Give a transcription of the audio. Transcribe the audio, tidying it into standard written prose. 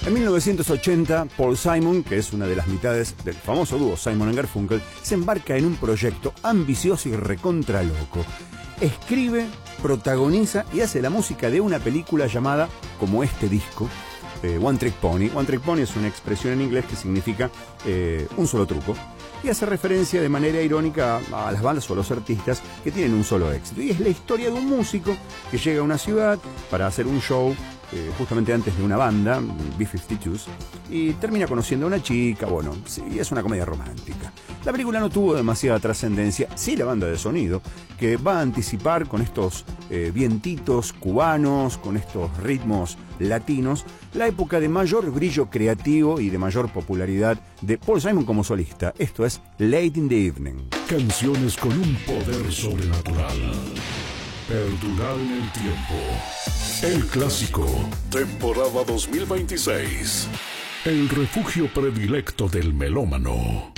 En 1980, Paul Simon, que es una de las mitades del famoso dúo Simon & Garfunkel, se embarca en un proyecto ambicioso y recontra loco. Escribe, protagoniza y hace la música de una película llamada, como este disco, One Trick Pony. One Trick Pony es una expresión en inglés que significa un solo truco, y hace referencia de manera irónica a las bandas o a los artistas que tienen un solo éxito. Y es la historia de un músico que llega a una ciudad para hacer un show justamente antes de una banda, B-52s, y termina conociendo a una chica. Bueno, sí, es una comedia romántica. La película no tuvo demasiada trascendencia, sí la banda de sonido, que va a anticipar con estos vientitos cubanos, con estos ritmos latinos, la época de mayor brillo creativo y de mayor popularidad de Paul Simon como solista. Esto es Late in the Evening. Canciones con un poder sobrenatural. Perdurar en el tiempo. El clásico. Temporada 2026. El refugio predilecto del melómano.